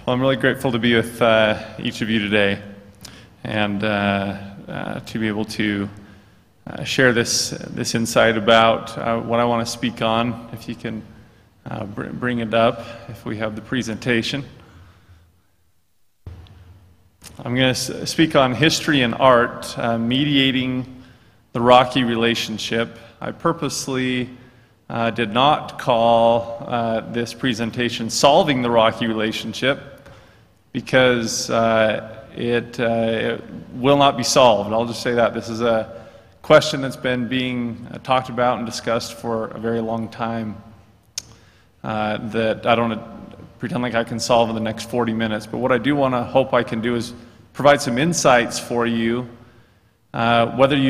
Well, I'm really grateful to be with each of you today and to be able to share this insight about what I want to speak on. If you can bring it up, if we have the presentation. I'm going to speak on history and art, mediating the rocky relationship. I purposely did not call this presentation Solving the Rocky Relationship because it will not be solved. I'll just say that. This is a question that's been being talked about and discussed for a very long time that I don't pretend like I can solve in the next 40 minutes. But what I do hope I can do is provide some insights for you, whether you